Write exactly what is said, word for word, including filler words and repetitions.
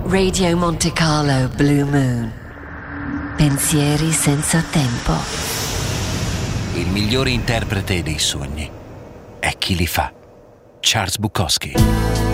Radio Monte Carlo Blue Moon. Pensieri senza tempo. Il migliore interprete dei sogni è chi li fa. Charles Bukowski.